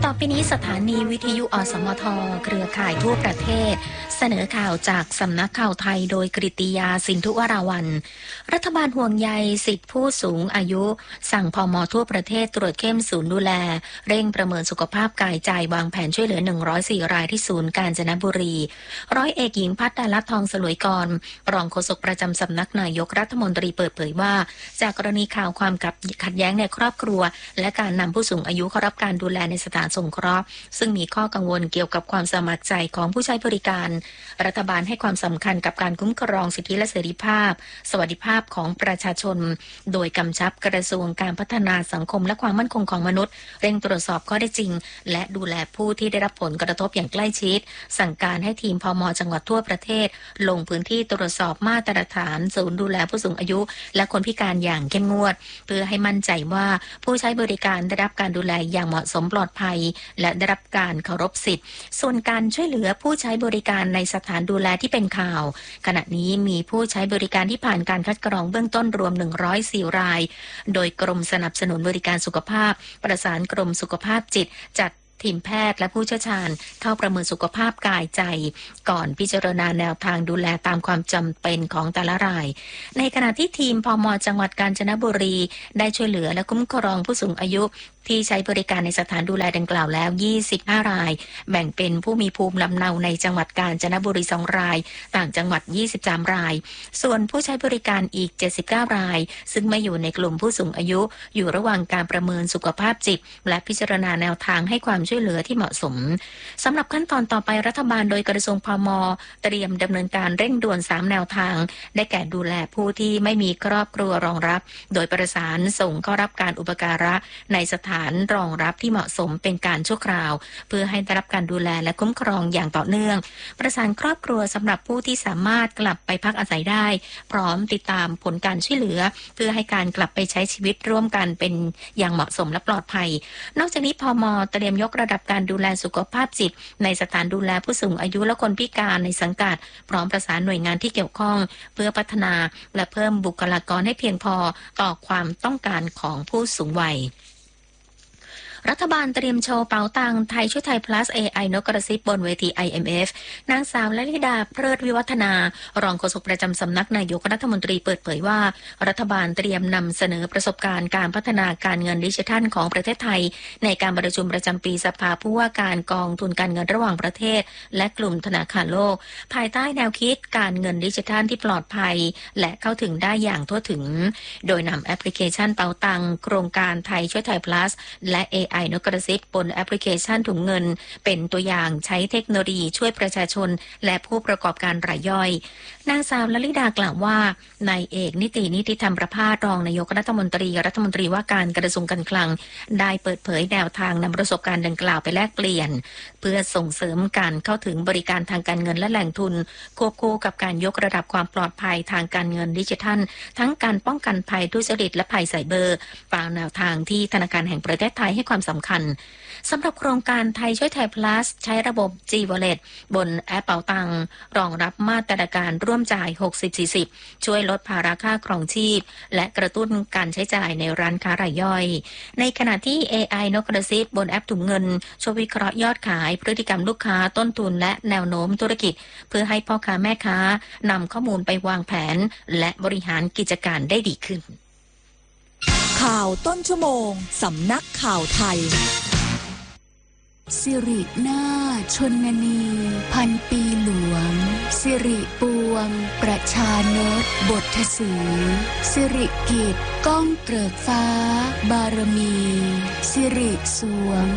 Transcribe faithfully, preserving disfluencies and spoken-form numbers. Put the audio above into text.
ต่อไปนี้สถานีวิทยุอสมทเครือข่ายทั่วประเทศเสนอข่าวจากสำนักข่าวไทยโดยกฤติยาสินธุวราวัลย์รัฐบาลห่วงใยสิทธิผู้สูงอายุสั่งพม.ทั่วประเทศตรวจเข้มศูนย์ดูแลเร่งประเมินสุขภาพกายใจวางแผนช่วยเหลือหนึ่งร้อยสี่รายที่ศูนย์กาญจนบุรีร้อยเอกหญิงพัฒน์ดาลัตน์ทองสลวยกรรองโฆษกประจำสำนักนายกรัฐมนตรีเปิดเผยว่าจากกรณีข่าวความขัดแย้งในครอบครัวและการนำผู้สูงอายุเข้ารับการดูแลในสถานสงเคราะห์ซึ่งมีข้อกังวลเกี่ยวกับความสมัครใจของผู้ใช้บริการรัฐบาลให้ความสำคัญกับการคุ้มครองสิทธิและเสรีภาพสวัสดิภาพของประชาชนโดยกำชับกระทรวงการพัฒนาสังคมและความมั่นคงของมนุษย์เร่งตรวจสอบข้อเท็จจริงและดูแลผู้ที่ได้รับผลกระทบอย่างใกล้ชิดสั่งการให้ทีมพม.จังหวัดทั่วประเทศลงพื้นที่ตรวจสอบมาตรฐานศูนย์ดูแลผู้สูงอายุและคนพิการอย่างเข้มงวดเพื่อให้มั่นใจว่าผู้ใช้บริการได้รับการดูแลอย่างเหมาะสมปลอดภัยและได้รับการเคารพสิทธิ์ส่วนการช่วยเหลือผู้ใช้บริการในสถานดูแลที่เป็นข่าวขณะนี้มีผู้ใช้บริการที่ผ่านการคัดกรองเบื้องต้นรวมหนึ่งร้อยสี่รายโดยกรมสนับสนุนบริการสุขภาพประสานกรมสุขภาพจิตจัดทีมแพทย์และผู้เชี่ยวชาญเข้าประเมินสุขภาพกายใจก่อนพิจารณาแนวทางดูแลตามความจำเป็นของแต่ละรายในขณะที่ทีมพม.จังหวัดกาญจนบุรีได้ช่วยเหลือและคุ้มครองผู้สูงอายุที่ใช้บริการในสถานดูแลดังกล่าวแล้วยี่สิบห้ารายแบ่งเป็นผู้มีภูมิลำเนาในจังหวัดกาญจนบุรีสองรายต่างจังหวัดยี่สิบสามรายส่วนผู้ใช้บริการอีกเจ็ดสิบเก้ารายซึ่งไม่อยู่ในกลุ่มผู้สูงอายุอยู่ระหว่างการประเมินสุขภาพจิตและพิจารณาแนวทางให้ความช่วยเหลือที่เหมาะสมสำหรับขั้นตอนต่อไปรัฐบาลโดยกระทรวงพม.เตรียมดำเนินการเร่งด่วนสามแนวทางได้แก่ดูแลผู้ที่ไม่มีครอบครัวรองรับโดยประสานส่งเข้ารับการอุปการะในสถานรองรับที่เหมาะสมเป็นการชั่วคราวเพื่อให้ได้รับการดูแลและคุ้มครองอย่างต่อเนื่องประสานครอบครัวสำหรับผู้ที่สามารถกลับไปพักอาศัยได้พร้อมติดตามผลการช่วยเหลือเพื่อให้การกลับไปใช้ชีวิตร่วมกันเป็นอย่างเหมาะสมและปลอดภัยนอกจากนี้พม.เตรียมยกระดับการดูแลสุขภาพจิตในสถานดูแลผู้สูงอายุและคนพิการในสังกัดพร้อมประสานหน่วยงานที่เกี่ยวข้องเพื่อพัฒนาและเพิ่มบุคลากรให้เพียงพอต่อความต้องการของผู้สูงวัยรัฐบาลเตรียมโชว์เป๋าตังไทยช่วยไทย plus เอ ไอ นกกระซิบบนเวที ไอ เอ็ม เอฟ นางสาวลลิดาเพลิดวิวัฒนารองโฆษกประจำสำนักนายกรัฐมนตรีเปิดเผยว่ารัฐบาลเตรียมนำเสนอประสบการณ์การพัฒนาการเงินดิจิทัลของประเทศไทยในการประชุมประจำปีสภาผู้ว่าการกองทุนการเงินระหว่างประเทศและกลุ่มธนาคารโลกภายใต้แนวคิดการเงินดิจิทัลที่ปลอดภัยและเข้าถึงได้อย่างทั่วถึงโดยนำแอปพลิเคชันเป๋าตังโครงการไทยช่วยไทย plus และ เอ ไอ นกกระซิบบนแอปพลิเคชันถุงเงินเป็นตัวอย่างใช้เทคโนโลยีช่วยประชาชนและผู้ประกอบการรายย่อยนางสาวลลิดากล่าวว่านายเอกนิตินิติธรรมประภาสรองนายกรัฐมนตรีรัฐมนตรีว่าการกระทรวงการคลังได้เปิดเผยแนวทางนำประสบการณ์ดังกล่าวไปแลกเปลี่ยนเพื่อส่งเสริมการเข้าถึงบริการทางการเงินและแหล่งทุนควบคู่กับการยกระดับความปลอดภัยทางการเงินดิจิทัลทั้งการป้องกันภัยทุจริตและภัยไซเบอร์ตามแนวทางที่ธนาคารแห่งประเทศไทยให้ความสำคัญสำหรับโครงการไทยช่วยไทย plus ใช้ระบบ G-Wallet บนแอปเป๋าตังรองรับมาตรการร่วมจ่าย หกสิบ สี่สิบ ช่วยลดภาระค่าครองชีพและกระตุ้นการใช้จ่ายในร้านค้ารายย่อยในขณะที่ เอ ไอ นกกระซิบบนแอปถุงเงินช่วยวิเคราะห์ยอดขายพฤติกรรมลูกค้าต้นทุนและแนวโน้มธุรกิจเพื่อให้พ่อค้าแม่ค้านำข้อมูลไปวางแผนและบริหารกิจการได้ดีขึ้นข่าวต้นชั่วโมงสำนักข่าวไทยสิรินาถชนนีพันปีหลวงสิริปวงประชานตบทสีสิริกิจก้องเกริกฟ้าบารมีสิริสวง